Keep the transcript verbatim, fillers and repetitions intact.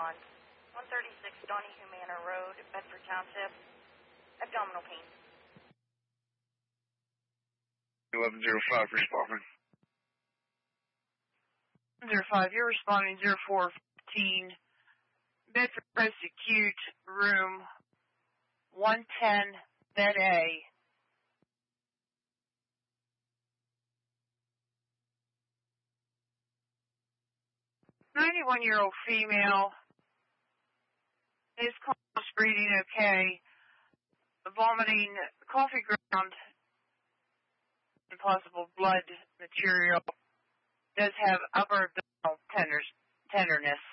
on one thirty-six Donahue Manor Road, Bedford Township. Abdominal pain. eleven oh five, responding. zero five, you're responding zero four fifteen, Bedford Post Acute, room one ten, bed A. ninety-one-year-old female is close breathing okay, vomiting coffee ground and possible blood material, does have upper abdominal tenders, tenderness.